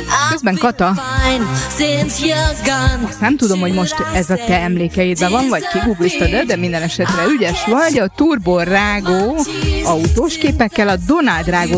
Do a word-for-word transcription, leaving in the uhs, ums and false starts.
Közben Kata, azt nem tudom, hogy most ez a te emlékeidben van, vagy kigoogliztad, de minden esetre ügyes vagy, a turborágó autós képekkel a Donald Rágó